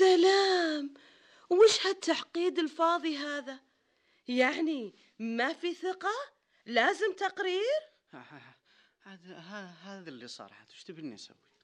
سلام، وش هالتعقيد الفاضي هذا؟ يعني ما في ثقة؟ لازم تقرير؟ هذا اللي صار عاد، وش تبيني اسوي؟